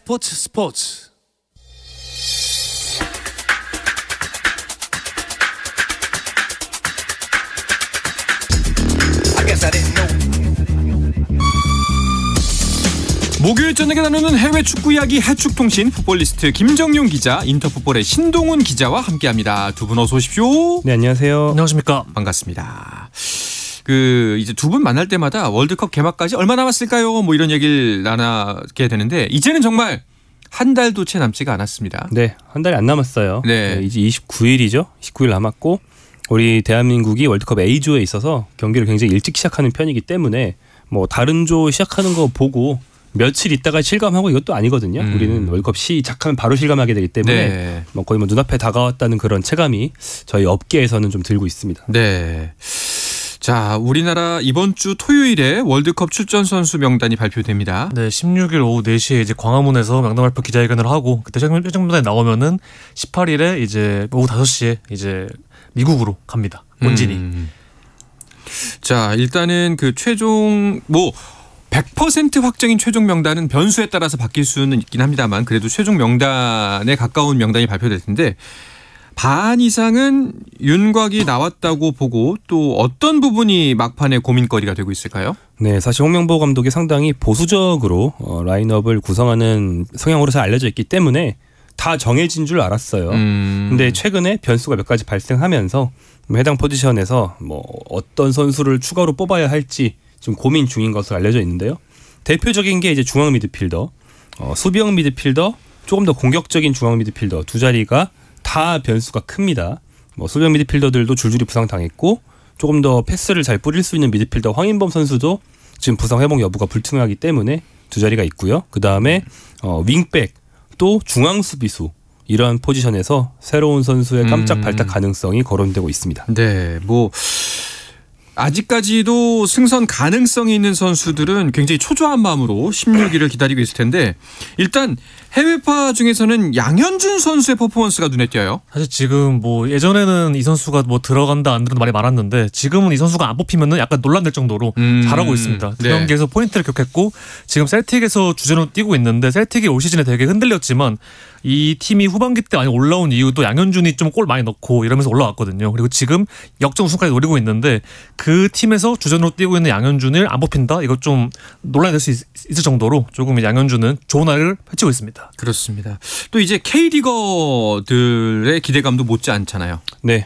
스포츠. 목요일 저녁에 나누는 해외 축구 이야기 해축통신 풋볼리스트 김정용 기자, 인터풋볼의 신동훈 기자와 함께합니다. 두 분 어서 오십시오. 네, 안녕하세요. 안녕하십니까. 반갑습니다. 이제 두 분 만날 때마다 월드컵 개막까지 얼마 남았을까요? 뭐 이런 얘기를 나누게 되는데 이제는 정말 한 달도 채 남지가 않았습니다. 네, 한 달이 안 남았어요. 네. 이제 29일이죠. 29일 남았고 우리 대한민국이 월드컵 A조에 있어서 경기를 굉장히 일찍 시작하는 편이기 때문에 뭐 다른 조 시작하는 거 보고 며칠 있다가 실감하고 이것도 아니거든요. 우리는 월드컵 시작하면 바로 실감하게 되기 때문에 네. 거의 눈앞에 다가왔다는 그런 체감이 저희 업계에서는 좀 들고 있습니다. 네. 자, 우리나라 이번 주 토요일에 월드컵 출전 선수 명단이 발표됩니다. 네, 16일 오후 4시에 이제 광화문에서 명단 발표 기자회견을 하고 그때 최종 명단에 나오면은 18일에 이제 오후 5시에 이제 미국으로 갑니다. 본진이. 자, 일단은 최종 100% 확정인 최종 명단은 변수에 따라서 바뀔 수는 있긴 합니다만 그래도 최종 명단에 가까운 명단이 발표될 텐데 반 이상은 윤곽이 나왔다고 보고 또 어떤 부분이 막판에 고민거리가 되고 있을까요? 네, 사실 홍명보 감독이 상당히 보수적으로 라인업을 구성하는 성향으로 잘 알려져 있기 때문에 다 정해진 줄 알았어요. 근데 최근에 변수가 몇 가지 발생하면서 해당 포지션에서 어떤 선수를 추가로 뽑아야 할지 지금 고민 중인 것으로 알려져 있는데요. 대표적인 게 이제 중앙 미드필더, 수비형 미드필더, 조금 더 공격적인 중앙 미드필더 두 자리가 다 변수가 큽니다. 수비형 미드필더들도 줄줄이 부상당했고 조금 더 패스를 잘 뿌릴 수 있는 미드필더 황인범 선수도 지금 부상 회복 여부가 불투명하기 때문에 두 자리가 있고요. 그 다음에 윙백 또 중앙 수비수 이러한 포지션에서 새로운 선수의 깜짝 발탁 가능성이 거론되고 있습니다. 네, 아직까지도 승선 가능성이 있는 선수들은 굉장히 초조한 마음으로 16일을 기다리고 있을 텐데 일단 해외파 중에서는 양현준 선수의 퍼포먼스가 눈에 띄어요. 사실 지금 예전에는 이 선수가 들어간다 안 들어간다 말이 많았는데 지금은 이 선수가 안 뽑히면은 약간 논란될 정도로 잘하고 있습니다. 두 경기에서 포인트를 기록했고 지금 셀틱에서 주전으로 뛰고 있는데 셀틱이 올 시즌에 되게 흔들렸지만 이 팀이 후반기 때 많이 올라온 이유도 양현준이 좀 골 많이 넣고 이러면서 올라왔거든요. 그리고 지금 역전 우승까지 노리고 있는데 그 팀에서 주전으로 뛰고 있는 양현준을 안 뽑힌다? 이거 좀 논란이 될 수 있을 정도로 조금 양현준은 좋은 날을 펼치고 있습니다. 그렇습니다. 또 이제 K리거들의 기대감도 못지 않잖아요. 네,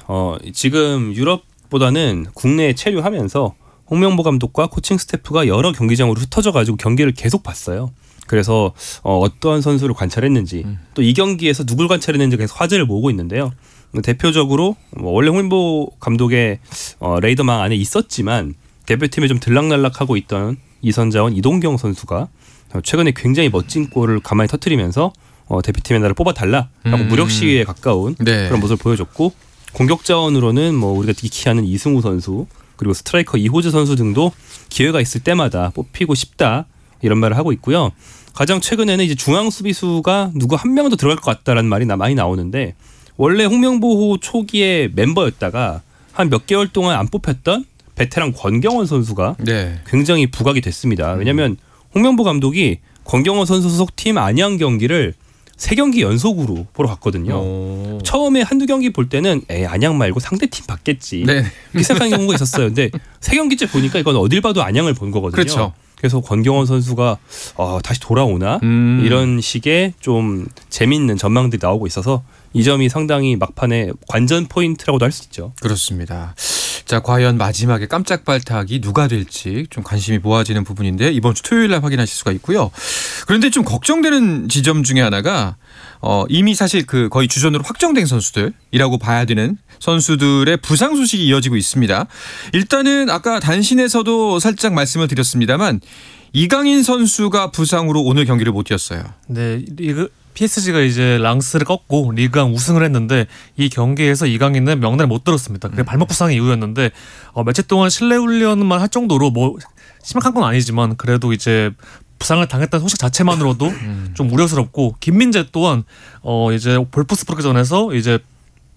지금 유럽보다는 국내에 체류하면서 홍명보 감독과 코칭 스태프가 여러 경기장으로 흩어져가지고 경기를 계속 봤어요. 그래서 어떠한 선수를 관찰했는지 또 이 경기에서 누굴 관찰했는지 계속 화제를 모으고 있는데요. 대표적으로 원래 홍명보 감독의 레이더망 안에 있었지만 대표팀에 좀 들락날락하고 있던 이선자원 이동경 선수가 최근에 굉장히 멋진 골을 가만히 터뜨리면서 대표팀에 나를 뽑아달라라고 무력 시위에 가까운 그런 모습을 보여줬고 공격 자원으로는 우리가 기키하는 이승우 선수 그리고 스트라이커 이호즈 선수 등도 기회가 있을 때마다 뽑히고 싶다 이런 말을 하고 있고요. 가장 최근에는 이제 중앙 수비수가 누구 한 명 더 들어갈 것 같다라는 말이 많이 나오는데 원래 홍명보 초기에 멤버였다가 한 몇 개월 동안 안 뽑혔던 베테랑 권경원 선수가 굉장히 부각이 됐습니다. 왜냐하면 홍명보 감독이 권경원 선수 소속 팀 안양 경기를 3경기 연속으로 보러 갔거든요. 처음에 한두 경기 볼 때는 안양 말고 상대팀 봤겠지 이렇게 생각하는 경우가 있었어요. 근데 3경기째 보니까 이건 어딜 봐도 안양을 본 거거든요. 그렇죠. 그래서 권경원 선수가 다시 돌아오나 이런 식의 좀 재밌는 전망들이 나오고 있어서 이 점이 상당히 막판에 관전 포인트라고도 할 수 있죠. 그렇습니다. 자, 과연 마지막에 깜짝 발탁이 누가 될지 좀 관심이 모아지는 부분인데 이번 주 토요일 날 확인하실 수가 있고요. 그런데 좀 걱정되는 지점 중에 하나가 이미 사실 거의 주전으로 확정된 선수들이라고 봐야 되는 선수들의 부상 소식이 이어지고 있습니다. 일단은 아까 단신에서도 살짝 말씀을 드렸습니다만 이강인 선수가 부상으로 오늘 경기를 못 뛰었어요. 네, PSG가 이제 랑스를 꺾고 리그왕 우승을 했는데 이 경기에서 이강인은 명단에 못 들었습니다. 그게 발목 부상의 이유였는데 며칠 동안 실내 훈련만 할 정도로 심각한 건 아니지만 그래도 이제 부상을 당했다는 소식 자체만으로도 좀 우려스럽고 김민재 또한 이제 볼프스부르크전에서 이제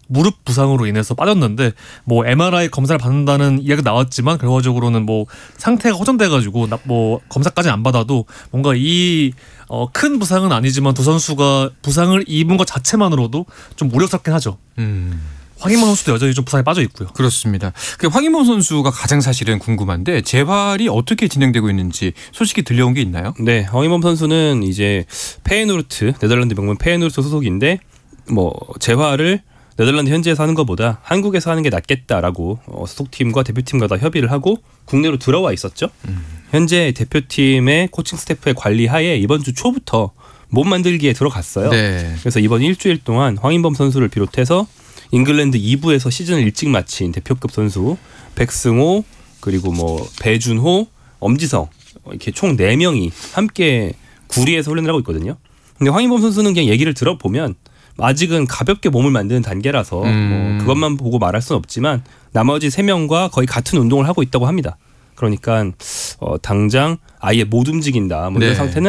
무릎 부상으로 인해서 빠졌는데 뭐 MRI 검사를 받는다는 이야기가 나왔지만 결과적으로는 뭐 상태가 호전돼가지고 뭐 검사까지 안 받아도 뭔가 이 큰 부상은 아니지만 두 선수가 부상을 입은 것 자체만으로도 좀 우려스럽긴 하죠. 황인범 선수도 여전히 좀 부상에 빠져 있고요. 그렇습니다. 황인범 선수가 가장 사실은 궁금한데 재활이 어떻게 진행되고 있는지 소식이 들려온 게 있나요? 네, 황인범 선수는 이제 페예노르트 네덜란드 명문 페예노르트 소속인데 뭐 재활을 네덜란드 현지에서 하는 것보다 한국에서 하는 게 낫겠다라고 소속팀과 대표팀과 다 협의를 하고 국내로 들어와 있었죠. 현재 대표팀의 코칭 스태프의 관리하에 이번 주 초부터 몸 만들기에 들어갔어요. 네. 그래서 이번 일주일 동안 황인범 선수를 비롯해서 잉글랜드 2부에서 시즌을 일찍 마친 대표급 선수 백승호 그리고 뭐 배준호, 엄지성 이렇게 총 4명이 함께 구리에서 훈련을 하고 있거든요. 근데 황인범 선수는 그냥 얘기를 들어보면 아직은 가볍게 몸을 만드는 단계라서 뭐 그것만 보고 말할 수는 없지만 나머지 3명과 거의 같은 운동을 하고 있다고 합니다. 그러니까 당장 아예 못 움직인다 뭐 이런 상태는